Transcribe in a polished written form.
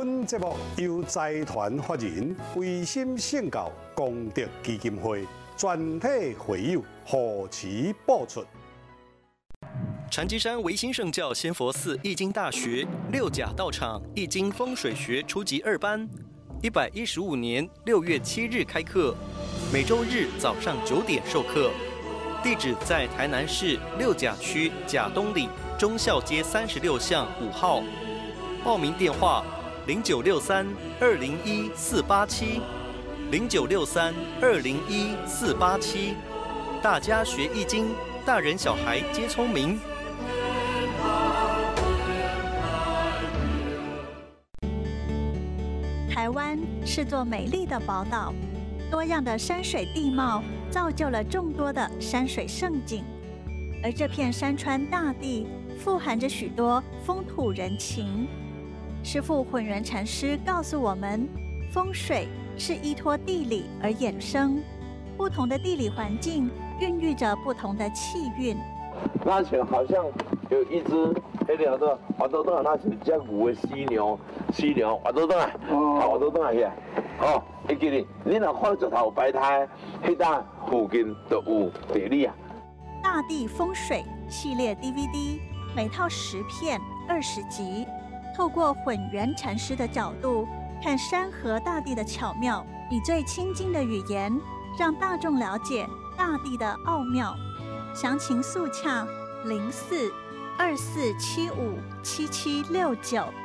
本节目由财团法人维心圣教功德基金会全体会友护持播出。 禅机山维新圣教仙佛寺易经大学六甲道场易经风水学初级2班，115年6月7日开课，每周日早上9点授课。地址在台南市六甲区甲东里忠孝街36巷5号。报名电话0963-201-487，0963-201-487。大家学易经，大人小孩皆聪明。 台湾是座美丽的宝岛，多样的山水地貌造就了众多的山水胜景，而这片山川大地富含着许多风土人情。师父混元禅师告诉我们，风水是依托地理而衍生，不同的地理环境孕育着不同的气运。 那像好像有一只那条的滑倒倒，那是只牛的犀牛滑倒倒来，滑倒倒来去。哦，会记哩，你若看石头摆摊，迄搭附近就有地理啊。 大地风水系列 DVD 每套10片，20集。透过混元禅师的角度看山河大地的巧妙，以最亲近的语言让大众了解大地的奥妙。详情速洽04-2475-7769。